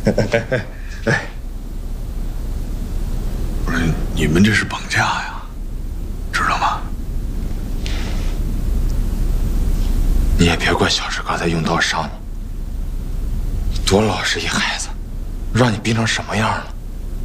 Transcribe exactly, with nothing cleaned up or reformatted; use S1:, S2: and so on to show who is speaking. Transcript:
S1: 哎，不是你们这是绑架呀，知道吗？
S2: 你也别怪小石刚才用刀伤你，多老实一孩子，让你逼成什么样了？